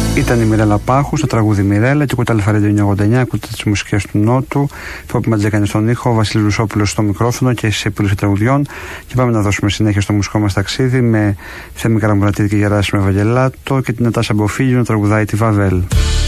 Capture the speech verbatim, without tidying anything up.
Ήταν η Μιρέλα Πάχου στο τραγούδι Μιρέλα και ακούτε Αλφα Ράδιο ογδόντα εννιά, ακούτε τις μουσικές του Νότου. Φώπη Ματζέκανη στον ήχο, Βασίλη Ρουσόπουλος στο μικρόφωνο και στις επίλυση τραγουδιών. Και πάμε να δώσουμε συνέχεια στο μουσικό μας ταξίδι με Θέμη Καραμουρατίδη και Γεράσιμο Ευαγγελάτο και την Νατάσα Μποφίλιο να τραγουδάει τη Βαβέλ.